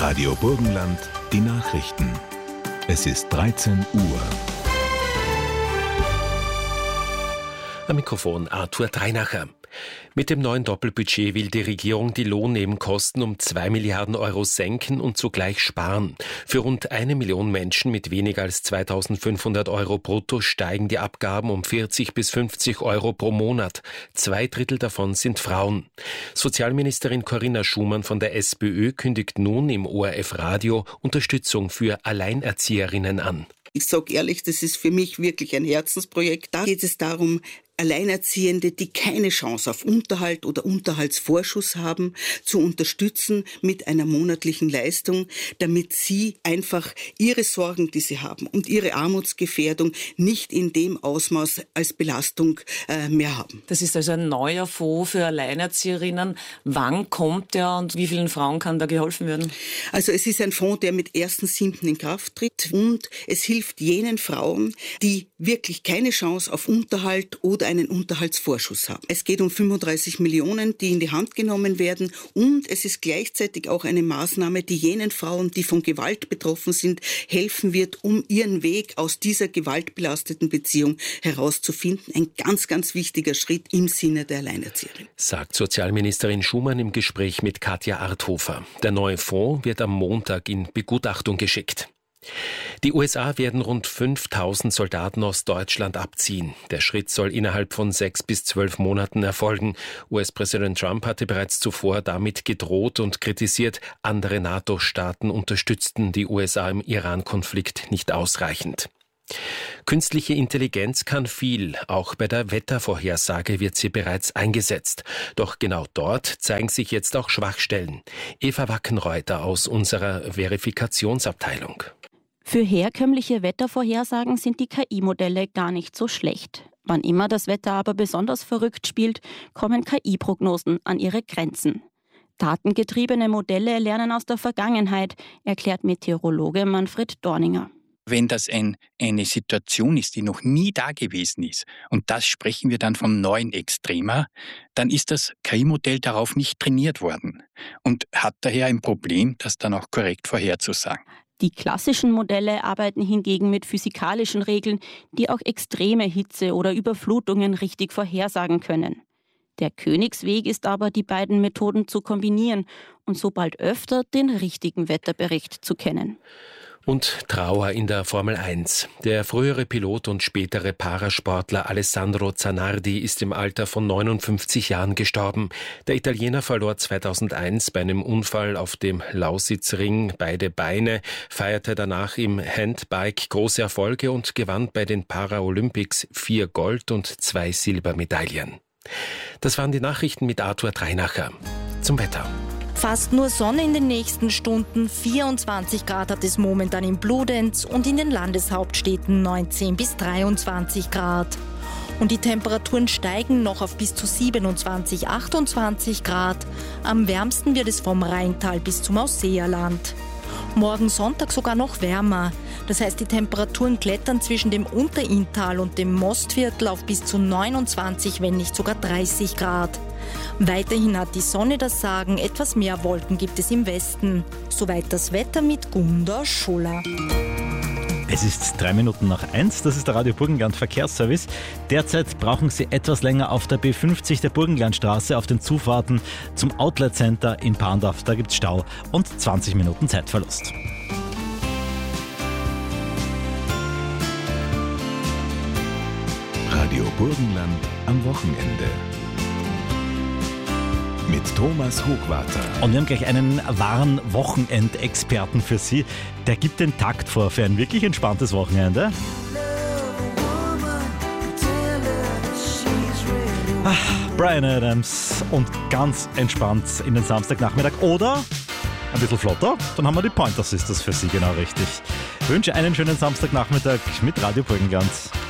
Radio Burgenland, die Nachrichten. Es ist 13 Uhr. Am Mikrofon Arthur Dreinacher. Mit dem neuen Doppelbudget will die Regierung die Lohnnebenkosten um 2 Milliarden Euro senken und zugleich sparen. Für rund 1 Million Menschen mit weniger als 2.500 Euro brutto steigen die Abgaben um 40 bis 50 Euro pro Monat. 2/3 davon sind Frauen. Sozialministerin Corinna Schumann von der SPÖ kündigt nun im ORF-Radio Unterstützung für Alleinerzieherinnen an. Ich sage ehrlich, das ist für mich wirklich ein Herzensprojekt. Da geht es darum, Alleinerziehende, die keine Chance auf Unterhalt oder Unterhaltsvorschuss haben, zu unterstützen mit einer monatlichen Leistung, damit sie einfach ihre Sorgen, die sie haben und ihre Armutsgefährdung nicht in dem Ausmaß als Belastung mehr haben. Das ist also ein neuer Fonds für Alleinerzieherinnen. Wann kommt der und wie vielen Frauen kann da geholfen werden? Also es ist ein Fonds, der mit 1.7. in Kraft tritt und es hilft jenen Frauen, die wirklich keine Chance auf Unterhalt oder einen Unterhaltsvorschuss haben. Es geht um 35 Millionen, die in die Hand genommen werden und es ist gleichzeitig auch eine Maßnahme, die jenen Frauen, die von Gewalt betroffen sind, helfen wird, um ihren Weg aus dieser gewaltbelasteten Beziehung herauszufinden. Ein ganz, ganz wichtiger Schritt im Sinne der Alleinerzieherin. Sagt Sozialministerin Schumann im Gespräch mit Katja Arthofer. Der neue Fonds wird am Montag in Begutachtung geschickt. Die USA werden rund 5.000 Soldaten aus Deutschland abziehen. Der Schritt soll innerhalb von 6 bis 12 Monaten erfolgen. US-Präsident Trump hatte bereits zuvor damit gedroht und kritisiert, andere NATO-Staaten unterstützten die USA im Iran-Konflikt nicht ausreichend. Künstliche Intelligenz kann viel, auch bei der Wettervorhersage wird sie bereits eingesetzt. Doch genau dort zeigen sich jetzt auch Schwachstellen. Eva Wackenreuter aus unserer Verifikationsabteilung. Für herkömmliche Wettervorhersagen sind die KI-Modelle gar nicht so schlecht. Wann immer das Wetter aber besonders verrückt spielt, kommen KI-Prognosen an ihre Grenzen. Datengetriebene Modelle lernen aus der Vergangenheit, erklärt Meteorologe Manfred Dorninger. Wenn das eine Situation ist, die noch nie da gewesen ist, und das sprechen wir dann vom neuen Extrema, dann ist das KI-Modell darauf nicht trainiert worden und hat daher ein Problem, das dann auch korrekt vorherzusagen. Die klassischen Modelle arbeiten hingegen mit physikalischen Regeln, die auch extreme Hitze oder Überflutungen richtig vorhersagen können. Der Königsweg ist aber, die beiden Methoden zu kombinieren und so bald öfter den richtigen Wetterbericht zu kennen. Und Trauer in der Formel 1. Der frühere Pilot und spätere Parasportler Alessandro Zanardi ist im Alter von 59 Jahren gestorben. Der Italiener verlor 2001 bei einem Unfall auf dem Lausitzring beide Beine, feierte danach im Handbike große Erfolge und gewann bei den Paralympics 4 Gold- und 2 Silbermedaillen. Das waren die Nachrichten mit Arthur Dreinacher. Zum Wetter. Fast nur Sonne in den nächsten Stunden. 24 Grad hat es momentan in Bludenz und in den Landeshauptstädten 19 bis 23 Grad. Und die Temperaturen steigen noch auf bis zu 27, 28 Grad. Am wärmsten wird es vom Rheintal bis zum Ausseerland. Morgen Sonntag sogar noch wärmer. Das heißt, die Temperaturen klettern zwischen dem Unterinntal und dem Mostviertel auf bis zu 29, wenn nicht sogar 30 Grad. Weiterhin hat die Sonne das Sagen, etwas mehr Wolken gibt es im Westen. Soweit das Wetter mit Gunda Schuller. Es ist 1:03, das ist der Radio Burgenland Verkehrsservice. Derzeit brauchen Sie etwas länger auf der B50 der Burgenlandstraße auf den Zufahrten zum Outlet Center in Parndorf. Da gibt es Stau und 20 Minuten Zeitverlust. Radio Burgenland am Wochenende. Mit Thomas Hochwarter. Und wir haben gleich einen wahren Wochenendexperten für Sie. Der gibt den Takt vor für ein wirklich entspanntes Wochenende. Bryan Adams und ganz entspannt in den Samstagnachmittag. Oder ein bisschen flotter, dann haben wir die Pointer Sisters für Sie genau richtig. Ich wünsche einen schönen Samstagnachmittag mit Radio Burgenland.